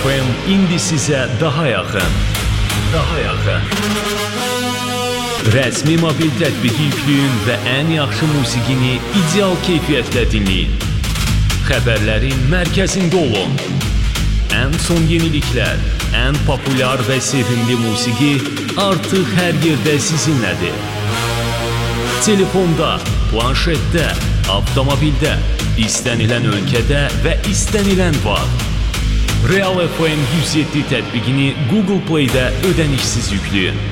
FM indi sizə daha yaxın. Rəsmi mobil tətbiqi yükləyin və ən yaxşı musiqini ideal keyfiyyətlə dinləyin. Xəbərlərin mərkəzində olun. Ən son yeniliklər, ən populyar və sevimli musiqi artıq hər yerdə sizinlədir. Telefonda, planşetdə, avtomobildə, istənilən ölkədə və istənilən vaxt. Real FM 107 tətbiqini Google Play-də ödənişsiz yükləyin.